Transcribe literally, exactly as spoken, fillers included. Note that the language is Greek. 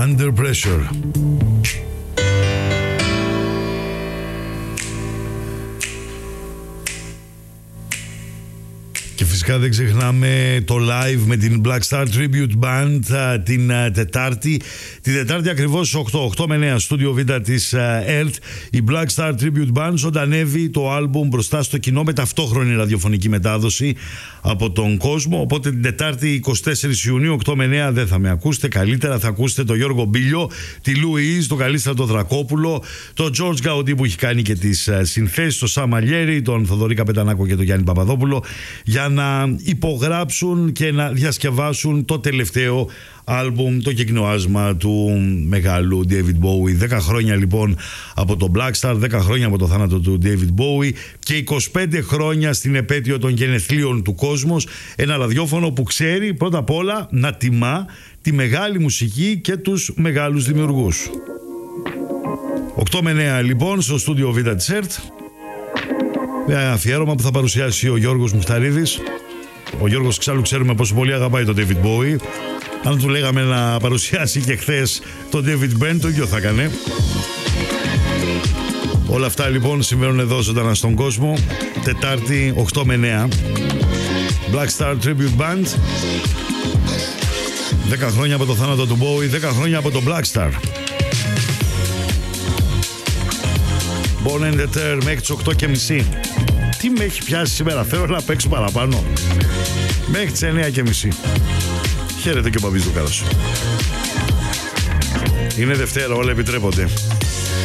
Under Pressure. Και φυσικά δεν ξεχνάμε το live με την Black Star Tribute Band την Τετάρτη. Την Τετάρτη ακριβώς στις οκτώ, οκτώ με εννέα, στούντιο Β της ΕΡΤ. Η Black Star Tribute Band ζωντανεύει το άλμπουμ μπροστά στο κοινό με ταυτόχρονη ραδιοφωνική μετάδοση από τον κόσμο. Οπότε την Τετάρτη εικοστή τέταρτη Ιουνίου, οκτώ με εννέα, δεν θα με ακούσετε. Καλύτερα θα ακούσετε τον Γιώργο Μπίλιο, τη Λουίζ, τον Καλίστρατο Δρακόπουλο, τον Τζορτζ Γκαουντί που έχει κάνει και τις συνθέσεις, τον Σα Μαλιέρη, τον Θοδωρή Καπετανάκο και τον Γιάννη Παπαδόπουλο, για να υπογράψουν και να διασκευάσουν το τελευταίο άλμπουμ, το κεκνοάσμα του μεγάλου David Bowie. δέκα χρόνια λοιπόν από το Black Star, δέκα χρόνια από το θάνατο του David Bowie και είκοσι πέντε χρόνια στην επέτειο των γενεθλίων του Κόσμος. Ένα ραδιόφωνο που ξέρει πρώτα απ' όλα να τιμά τη μεγάλη μουσική και τους μεγάλους δημιουργούς. οκτώ με εννέα λοιπόν στο στούντιο Β της ΕΡΤ. Ένα αφιέρωμα που θα παρουσιάσει ο Γιώργος Μουχταρίδης. Ο Γιώργος εξάλλου ξέρουμε πόσο πολύ αγαπάει τον David Bowie. Αν του λέγαμε να παρουσιάσει και χθες τον David Byrne, το ίδιο θα έκανε. Όλα αυτά λοιπόν συμβαίνουν εδώ ζωντανά στον κόσμο. Τετάρτη οκτώ με εννέα. Black Star Tribute Band. δέκα χρόνια από το θάνατο του Bowie, δέκα χρόνια από το Black Star. Born and Deter μέχρι τις οκτώ και μισή. Τι με έχει πιάσει σήμερα, θέλω να παίξω παραπάνω. Μέχρι τις εννέα και μισή. Χαίρετε και ο Μπαμπής Δουκάρας. Είναι Δευτέρα, όλα επιτρέπονται.